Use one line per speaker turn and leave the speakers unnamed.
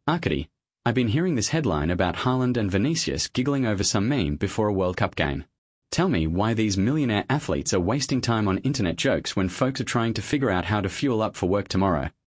Arkady, I've been hearing this headline about Haaland and Vinicius giggling over some meme before a World Cup game. Tell me why these millionaire athletes are wasting time on internet jokes when folks are trying to figure out how to fuel up for work tomorrow.